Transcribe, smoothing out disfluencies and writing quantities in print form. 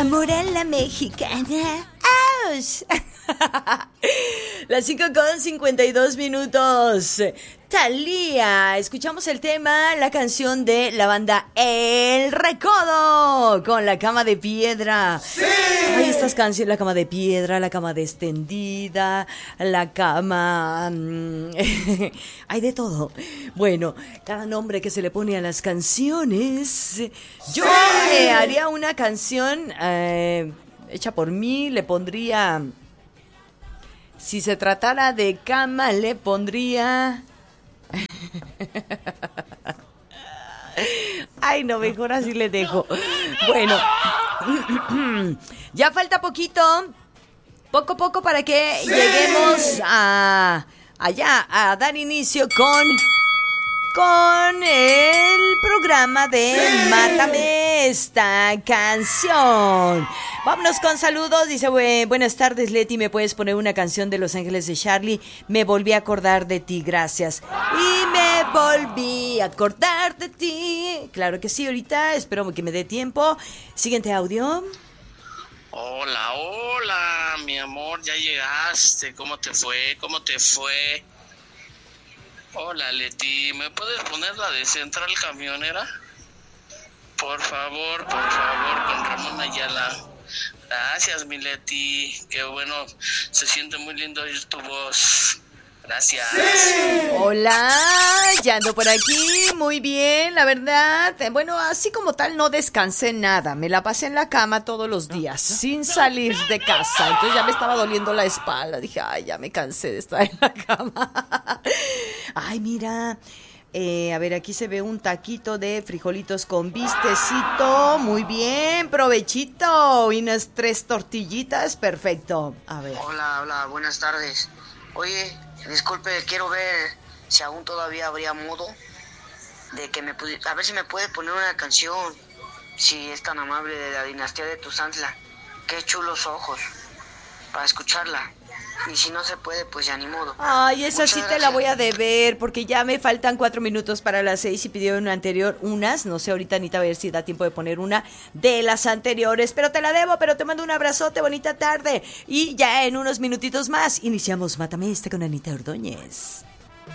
Amor a la mexicana. ¡Aus! Las 5:52. Thalía, escuchamos el tema, la canción de la banda El Recodo con La Cama de Piedra. ¡Sí! Ay, estas canciones, La Cama de Piedra, La Cama de Extendida, La Cama... hay de todo. Bueno, cada nombre que se le pone a las canciones. Yo haría una canción hecha por mí, le pondría... Si se tratara de cama, le pondría... Ay, no, mejor así le dejo. Bueno, ya falta poquito, poco a poco para que lleguemos a dar inicio con el programa de Mátame esta canción. Vámonos con saludos. Dice, buenas tardes, Leti, ¿me puedes poner una canción de Los Ángeles de Charlie? Me volví a acordar de ti, gracias. Y me volví a acordar de ti. Claro que sí, ahorita espero que me dé tiempo. Siguiente audio. Hola, mi amor, ya llegaste. ¿Cómo te fue? Hola, Leti, ¿me puedes poner la de Central Camionera? Por favor, con Ramón Ayala. Gracias, mi Leti. Qué bueno, se siente muy lindo oír tu voz. Gracias. ¡Sí! Hola, ya ando por aquí, muy bien, la verdad. Bueno, así como tal no descansé nada, me la pasé en la cama todos los días, sin salir de casa. Entonces ya me estaba doliendo la espalda, dije, ay, ya me cansé de estar en la cama. Ay, mira, a ver, aquí se ve un taquito de frijolitos con bistecito, muy bien, provechito, y unas 3 tortillitas, perfecto. A ver. Hola, buenas tardes. Oye, disculpe, quiero ver si aún todavía habría modo de que a ver si me puede poner una canción, si es tan amable, de la dinastía de Tuzantla. Qué chulos ojos, para escucharla. Y si no se puede, pues ya ni modo. Ay, esa Muchas sí gracias. te la voy a deber, porque ya me faltan 4 minutos para las 6 y pidió una anterior unas. No sé, ahorita Anita, a ver si da tiempo de poner una de las anteriores. Pero te la debo, pero te mando un abrazote, bonita tarde. Y ya en unos minutitos más iniciamos Mátame esta con Anita Ordóñez.